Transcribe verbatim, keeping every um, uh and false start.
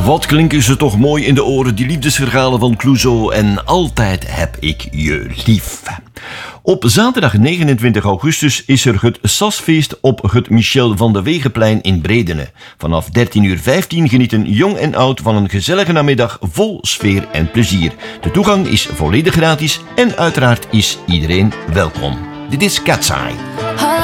Wat klinken ze toch mooi in de oren, die liefdesverhalen van Clouseau en Altijd heb ik je lief. Op zaterdag negenentwintig augustus is er het Sasfeest op het Michel van de Wegenplein in Bredene. Vanaf dertien uur vijftien genieten jong en oud van een gezellige namiddag vol sfeer en plezier. De toegang is volledig gratis en uiteraard is iedereen welkom. Dit is Cat's Eye.